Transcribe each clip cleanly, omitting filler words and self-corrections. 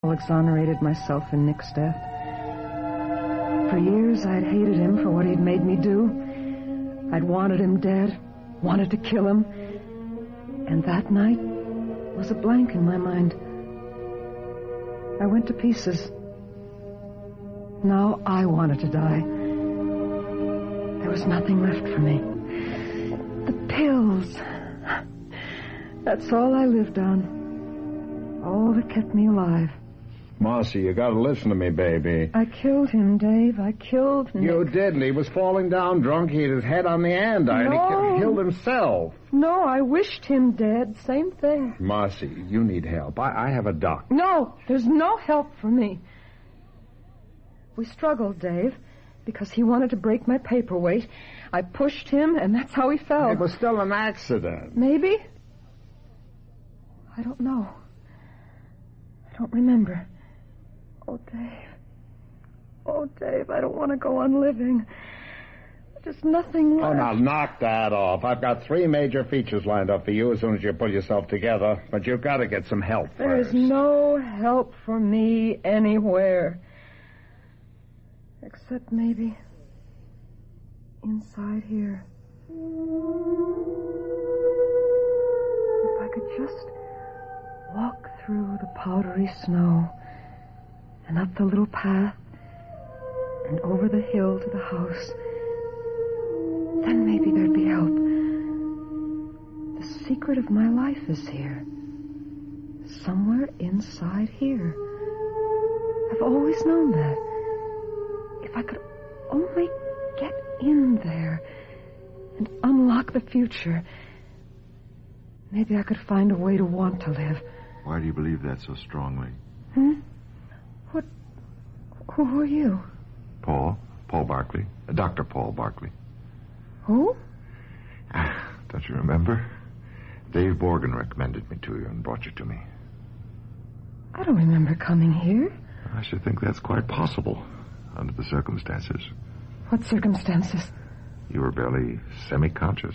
exonerated myself in Nick's death. For years, I'd hated him for what he'd made me do. I'd wanted him dead, wanted to kill him. And that night was a blank in my mind. I went to pieces. Now I wanted to die. There was nothing left for me. The pills. That's all I lived on. All that kept me alive. Marcy, you gotta listen to me, baby. I killed him, Dave. I killed Nick. You didn't. He was falling down drunk. He hit his head on the andiron. No. He killed himself. No, I wished him dead. Same thing. Marcy, you need help. I have a doctor. No, there's no help for me. We struggled, Dave, because he wanted to break my paperweight. I pushed him, and that's how he fell. It was still an accident. Maybe? I don't know. I don't remember. Oh, Dave. Oh, Dave, I don't want to go on living. There's nothing left. Oh, now knock that off. I've got 3 major features lined up for you as soon as you pull yourself together. But you've got to get some help first. There's no help for me anywhere. Except maybe inside here. If I could just walk through the powdery snow and up the little path and over the hill to the house, then maybe there'd be help. The secret of my life is here. Somewhere inside here. I've always known that. If I could only get in there and unlock the future, maybe I could find a way to want to live. Why do you believe that so strongly? What? Who are you? Paul Barkley. Dr. Paul Barkley. Who? Don't you remember? Dave Borgen recommended me to you and brought you to me. I don't remember coming here. I should think that's quite possible under the circumstances. What circumstances? You were barely semi-conscious.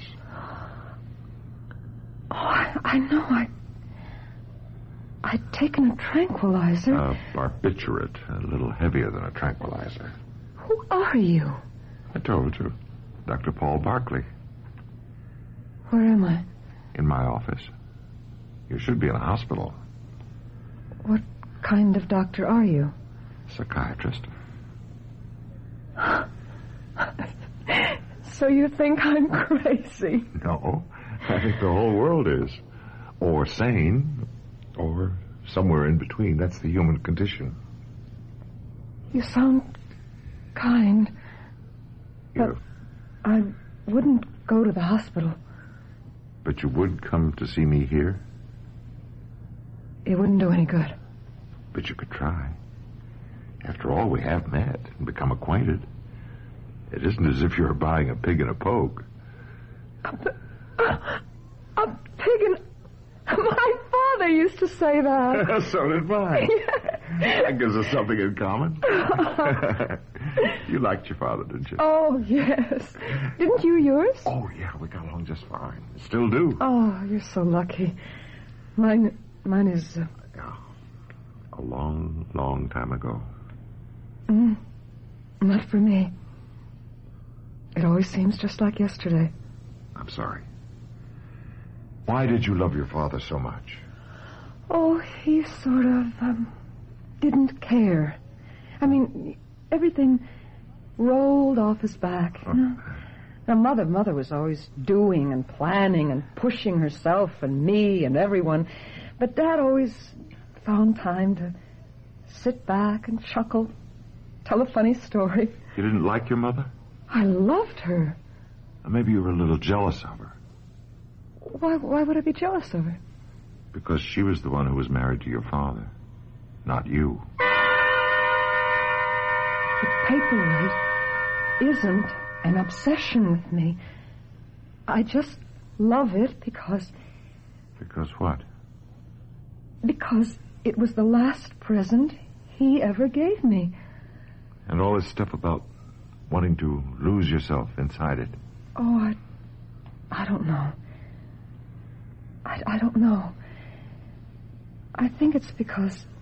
Oh, I know. I'd taken a tranquilizer. A barbiturate, a little heavier than a tranquilizer. Who are you? I told you. Dr. Paul Barkley. Where am I? In my office. You should be in a hospital. What kind of doctor are you? Psychiatrist. So you think I'm crazy? No, I think the whole world is. Or sane, or somewhere in between. That's the human condition. You sound kind. But I wouldn't go to the hospital. But you would come to see me here? It wouldn't do any good. But you could try. After all, we have met and become acquainted. It isn't as if you're buying a pig in a poke. A pig in... My father used to say that. So did mine. That gives us something in common. You liked your father, didn't you? Oh, yes. Didn't you yours? Oh, yeah, we got along just fine. Still do. Oh, you're so lucky. Mine is... Yeah. A long, long time ago. Not for me. It always seems just like yesterday. I'm sorry. Why did you love your father so much? Oh, he sort of, didn't care. I mean, everything rolled off his back, you know? Now, Mother was always doing and planning and pushing herself and me and everyone. But Dad always found time to sit back and chuckle, tell a funny story. You didn't like your mother? I loved her. Maybe you were a little jealous of her. Why would I be jealous of her? Because she was the one who was married to your father, not you. The paperweight isn't an obsession with me. I just love it because... Because what? Because it was the last present he ever gave me. And all this stuff about wanting to lose yourself inside it. Oh, I don't know. I don't know. I think it's because